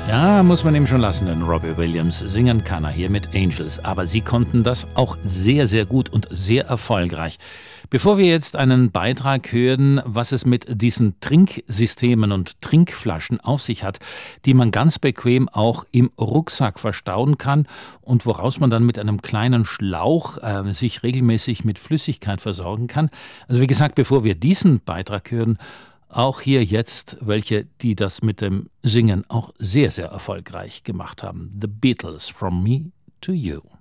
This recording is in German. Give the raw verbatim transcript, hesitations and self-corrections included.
Ja, muss man ihm schon lassen, denn Robbie Williams singen kann er hier mit Angels. Aber sie konnten das auch sehr, sehr gut und sehr erfolgreich. Bevor wir jetzt einen Beitrag hören, was es mit diesen Trinksystemen und Trinkflaschen auf sich hat, die man ganz bequem auch im Rucksack verstauen kann und woraus man dann mit einem kleinen Schlauch äh, sich regelmäßig mit Flüssigkeit versorgen kann. Also wie gesagt, bevor wir diesen Beitrag hören, auch hier jetzt welche, die das mit dem Singen auch sehr, sehr erfolgreich gemacht haben. The Beatles, From Me to You.